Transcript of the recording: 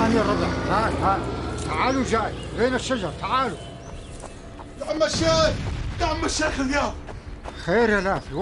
تعال يا الربع، تعال تعالوا جاي، وين الشجر؟ تعالوا. يا عم الشيخ، يا عم الشيخ اليوم. خير يا لافي،